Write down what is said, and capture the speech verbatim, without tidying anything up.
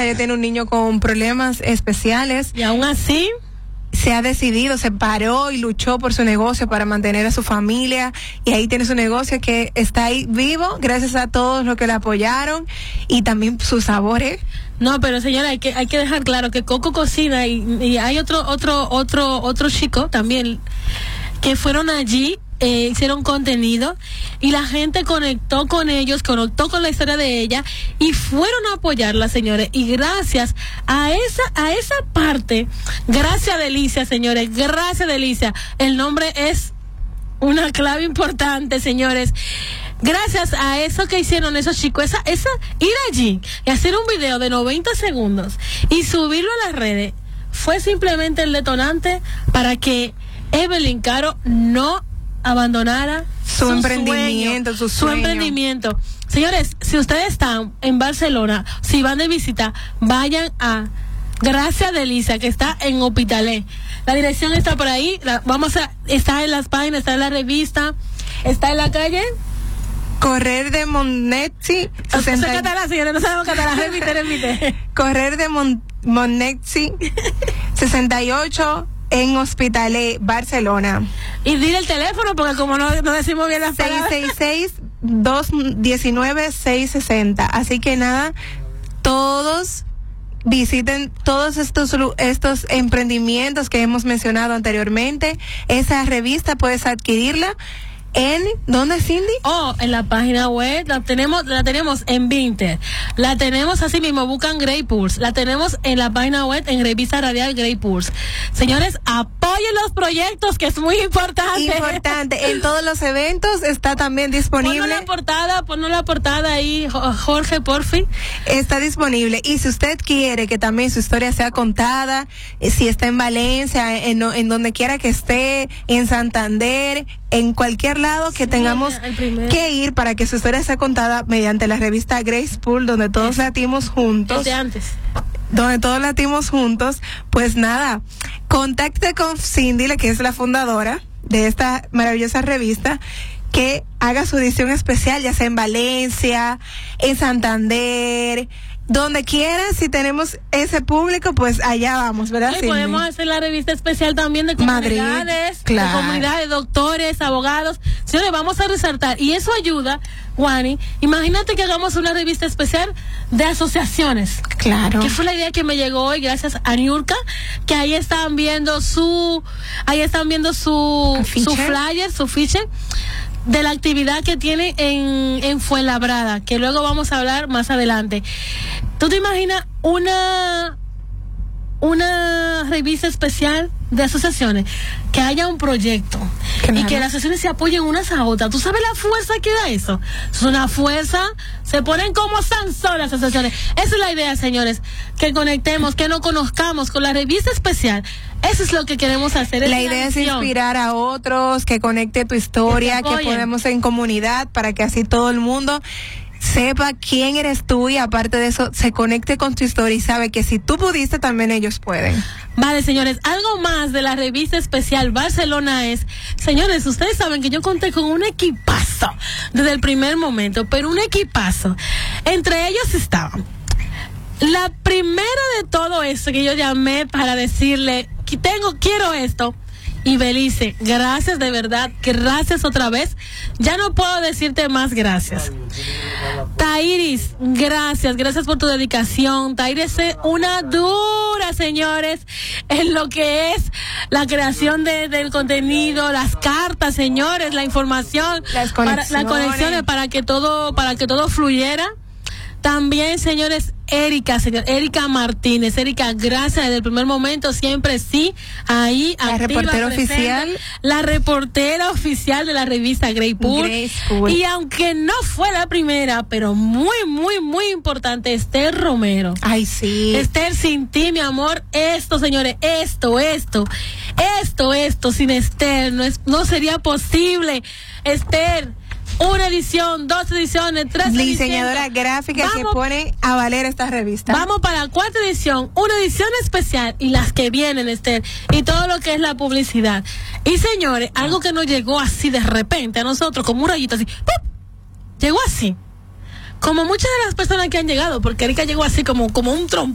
ella tiene un niño con problemas especiales. Y aún así se ha decidido, se paró y luchó por su negocio para mantener a su familia, y ahí tiene su negocio que está ahí vivo gracias a todos los que le apoyaron y también sus sabores. No, pero señora, hay que hay que dejar claro que Coco cocina y, y hay otro otro otro otro chico también que fueron allí. Eh, hicieron contenido y la gente conectó con ellos, conectó con la historia de ella y fueron a apoyarla, señores, y gracias a esa a esa parte, gracias Delicia, señores, gracias Delicia, el nombre es una clave importante, señores. Gracias a eso que hicieron esos chicos, esa, esa, ir allí y hacer un video de noventa segundos y subirlo a las redes fue simplemente el detonante para que Evelyn Caro no abandonara su, su emprendimiento, sueño, su, su emprendimiento. Señores, si ustedes están en Barcelona, si van de visita, vayan a Gracia Delicia, que está en Hospitalet. La dirección está por ahí, la, vamos a, está en las páginas, está en la revista, está en la calle Correr de Montnexi. No sé catalán, señores, no sabemos catalán. Repite, repite. Correr de Mon, Montnexi sesenta y ocho en Hospitalet, Barcelona. Y dile el teléfono, porque como no, no decimos bien las palabras. seis seis seis, dos uno nueve, seis seis cero. Así que nada, todos visiten todos estos estos emprendimientos que hemos mencionado anteriormente. Esa revista puedes adquirirla en ¿dónde, Cindy? Oh, en la página web la tenemos, la tenemos en Vinted, la tenemos así mismo, buscan Grey Pulse, la tenemos en la página web en Revista Radial Grey Pulse. Señores, apoyen los proyectos, que es muy importante. Importante, en todos los eventos está también disponible. Ponlo la portada, ponlo la portada ahí, Jorge, por fin. Está disponible, y si usted quiere que también su historia sea contada, eh, si está en Valencia, en, en donde quiera que esté, en Santander, en cualquier lado que sí, tengamos que ir para que su historia sea contada mediante la revista Grace Pool, donde todos latimos juntos. Desde antes. Donde todos latimos juntos, pues nada, contacte con Cindy, la que es la fundadora de esta maravillosa revista, que haga su edición especial, ya sea en Valencia, en Santander, donde quiera. Si tenemos ese público, pues allá vamos, ¿verdad? Y podemos hacer la revista especial también de comunidades, Madrid, claro. de comunidades, doctores, abogados. Señores, vamos a resaltar, y eso ayuda, Juani. Imagínate que hagamos una revista especial de asociaciones. Claro. Que fue la idea que me llegó hoy, gracias a Niurka, que ahí están viendo su, ahí están viendo su, su flyer, su fiche de la actividad que tiene en, en Fuenlabrada, que luego vamos a hablar más adelante. ¿Tú te imaginas una una revista especial de asociaciones, que haya un proyecto, claro, y que las asociaciones se apoyen unas a otras? ¿Tú sabes la fuerza que da eso? Es una fuerza, se ponen como Sansón las asociaciones. Esa es la idea, señores, que conectemos, que nos conozcamos con la revista especial. Eso es lo que queremos hacer. La idea es inspirar a otros, que conecte tu historia, que, que podemos en comunidad, para que así todo el mundo sepa quién eres tú, y aparte de eso se conecte con tu historia y sabe que si tú pudiste, también ellos pueden. Vale, señores, algo más de la revista especial Barcelona es, señores, ustedes saben que yo conté con un equipazo desde el primer momento, pero un equipazo. Entre ellos estaban la primera de todo eso que yo llamé para decirle que tengo, quiero esto. Y Belice, gracias de verdad, gracias otra vez. Ya no puedo decirte más gracias. Tairis, gracias, gracias por tu dedicación. Tairis es una dura, señores, en lo que es la creación de, del contenido, las cartas, señores, la información, las conexiones, para, las conexiones para que todo, para que todo fluyera. También, señores, Erika, señor, Erika Martínez. Erika, gracias desde el primer momento, siempre sí, ahí, la activa, reportera presente, oficial. La reportera oficial de la revista Grey Pool. Y aunque no fue la primera, pero muy, muy, muy importante, Esther Romero. Ay, sí. Esther, sin ti, mi amor, esto, señores, esto, esto, esto, esto, sin Esther, no, es, no sería posible. Esther, una edición, dos ediciones, tres ediciones. Diseñadora gráfica que pone a valer esta revista. Vamos para la cuarta edición, una edición especial, y las que vienen, Esther, y todo lo que es la publicidad. Y señores, algo que nos llegó así de repente a nosotros, como un rayito así, ¡pum! Llegó así. Como muchas de las personas que han llegado, porque Erika llegó así como, como un trompón.